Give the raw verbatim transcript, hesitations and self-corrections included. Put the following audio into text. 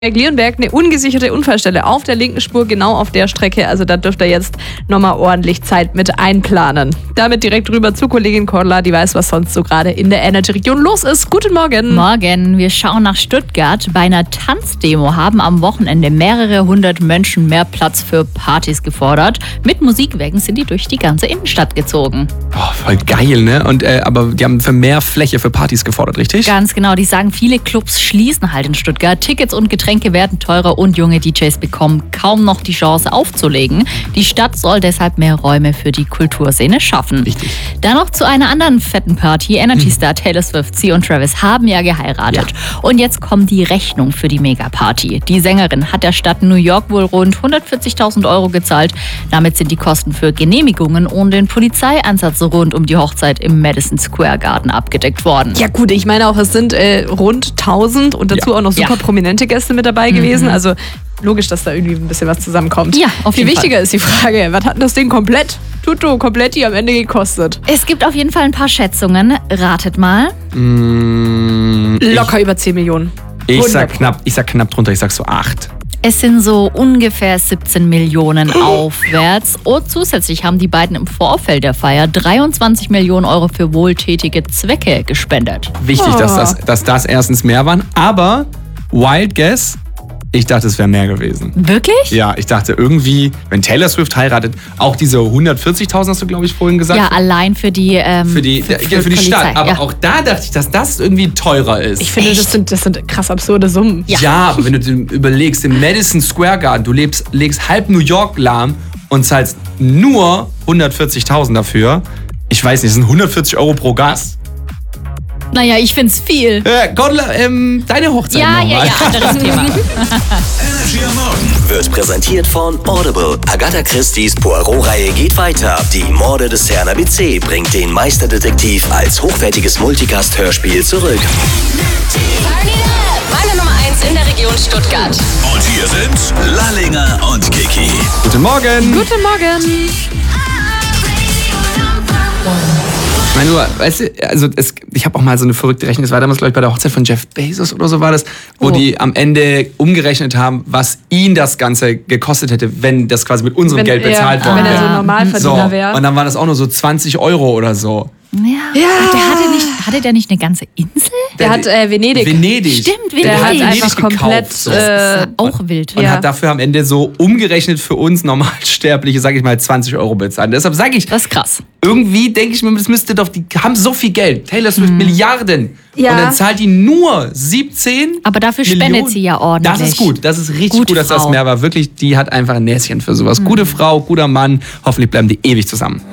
Glierenberg eine ungesicherte Unfallstelle auf der linken Spur, genau auf der Strecke. Also da dürft ihr jetzt nochmal ordentlich Zeit mit einplanen. Damit direkt rüber zu Kollegin Cordula, die weiß, was sonst so gerade in der Energy-Region los ist. Guten Morgen. Morgen, wir schauen nach Stuttgart. Bei einer Tanzdemo haben am Wochenende mehrere hundert Menschen mehr Platz für Partys gefordert. Mit Musikwagen sind die durch die ganze Innenstadt gezogen. Boah, voll geil, ne? Und, äh, aber die haben für mehr Fläche für Partys gefordert, richtig? Ganz genau, die sagen, viele Clubs schließen halt in Stuttgart. Tickets und Getränke werden teurer und junge D Js bekommen kaum noch die Chance aufzulegen. Die Stadt soll deshalb mehr Räume für die Kulturszene schaffen. Richtig. Dann noch zu einer anderen fetten Party. Energy-Star Taylor Swift, sie und Travis haben ja geheiratet. Ja. Und jetzt kommt die Rechnung für die Megaparty. Die Sängerin hat der Stadt New York wohl rund hundertvierzigtausend Euro gezahlt. Damit sind die Kosten für Genehmigungen und den Polizeieinsatz rund um die Hochzeit im Madison Square Garden abgedeckt worden. Ja gut, ich meine auch, es sind äh, rund tausend und dazu Ja. auch noch super Ja. prominente Gäste mit dabei gewesen. Also logisch, dass da irgendwie ein bisschen was zusammenkommt. Ja, auf Viel jeden wichtiger ist die Frage, was hat denn das Ding komplett, tutto, kompletti am Ende gekostet? Es gibt auf jeden Fall ein paar Schätzungen. Ratet mal. Mmh, Locker über zehn Millionen. Ich, ich, sag hundert. knapp, ich sag knapp drunter, ich sag so acht. Es sind so ungefähr siebzehn Millionen aufwärts. Und zusätzlich haben die beiden im Vorfeld der Feier dreiundzwanzig Millionen Euro für wohltätige Zwecke gespendet. Wichtig, Oh. dass, das, dass das erstens mehr waren, aber Wild Guess, ich dachte, es wäre mehr gewesen. Wirklich? Ja, ich dachte irgendwie, wenn Taylor Swift heiratet, auch diese hundertvierzigtausend hast du, glaube ich, vorhin gesagt. Ja, allein für die ähm, Für die, für, ja, für die Polizei, Stadt. Aber ja. auch da dachte ich, dass das irgendwie teurer ist. Ich finde, Echt? das sind, das sind krass absurde Summen. Ja. Ja, aber wenn du dir überlegst, im Madison Square Garden, du lebst, legst halb New York lahm und zahlst nur hundertvierzigtausend dafür. Ich weiß nicht, das sind hundertvierzig Euro pro Gast. Naja, ich find's viel. Äh, Cordula, ähm, deine Hochzeit Ja, ja, nochmal. ja, anderes Thema. Energy am Morgen wird präsentiert von Audible. Agatha Christie's Poirot-Reihe geht weiter. Die Morde des Herrn A B C bringt den Meisterdetektiv als hochwertiges Multicast-Hörspiel zurück. Meine Nummer eins in der Region Stuttgart. Und hier sind Lallinger und Kiki. Guten Morgen. Guten Morgen. Ich meine nur, weißt du, also es, ich habe auch mal so eine verrückte Rechnung, das war damals, glaube ich, bei der Hochzeit von Jeff Bezos oder so war das, wo Oh. die am Ende umgerechnet haben, was ihn das Ganze gekostet hätte, wenn das quasi mit unserem Wenn, Geld bezahlt ja, worden wenn er wäre. so Normalverdiener So, wäre. und dann war das auch nur so zwanzig Euro oder so. Ja. Ja. Der hatte, nicht, hatte der nicht eine ganze Insel? Der hat äh, Venedig. Venedig. Stimmt, Der Venedig. Der hat Venedig einfach gekauft, komplett. so. Äh, Auch wild. Und Ja. hat dafür am Ende so umgerechnet für uns Normalsterbliche, sage ich mal, zwanzig Euro bezahlt. Deshalb sage ich, Das ist krass. irgendwie denke ich mir, das müsste doch, die haben so viel Geld. Taylor Swift Milliarden. Ja. Und dann zahlt die nur siebzehn Aber dafür Millionen. spendet sie ja ordentlich. Das ist gut, das ist richtig Gute gut, dass das Frau. mehr war. Wirklich, die hat einfach ein Näschen für sowas. Gute Frau, guter Mann, hoffentlich bleiben die ewig zusammen.